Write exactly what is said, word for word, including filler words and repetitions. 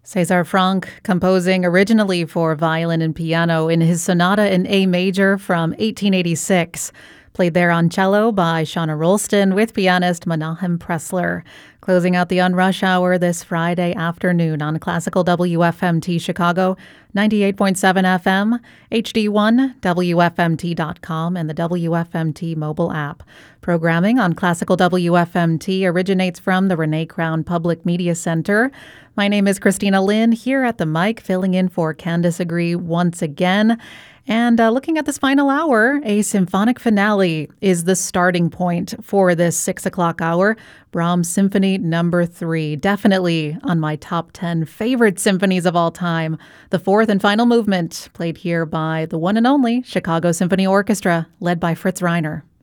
César Franck, composing originally for violin and piano in his sonata in A major from eighteen eighty-six. Played there on cello by Shauna Rolston with pianist Menahem Pressler. Closing out the On Rush Hour this Friday afternoon on Classical W F M T Chicago, ninety-eight point seven F M, H D one, W F M T dot com, and the W F M T mobile app. Programming on Classical W F M T originates from the Renee Crown Public Media Center. My name is Christina Lynn, here at the mic, filling in for Candace Agree once again. And uh, looking at this final hour, a symphonic finale is the starting point for this six o'clock hour. Brahms Symphony Number Three, definitely on my top ten favorite symphonies of all time. The fourth and final movement, played here by the one and only Chicago Symphony Orchestra, led by Fritz Reiner.